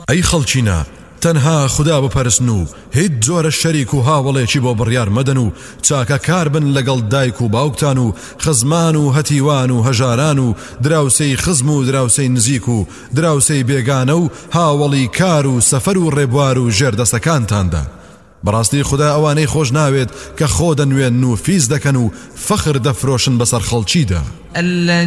ئەی خەڵکینە تەنها خدا بپەرستن و هیچ جۆرە شەریک و هاوڵێکی بۆ بڕیار مەدەن و چاکە کار بن لەگەڵ دایک و باوکتان و خزمان و هەتیوان و هەژاران و دراوسەی خزم و دراوسەی نزیک و دراوسەی بێگانە و هاوڵی کار و سەفەر و ڕێبوار و ژێردەسەکانتاندا. بەڕاستی خدا ئەوانەی خۆش ناوێت کە خۆ دەنوێن و فیز دەکەن و فەخر دەفرۆشن بەسەر خەڵکیدا.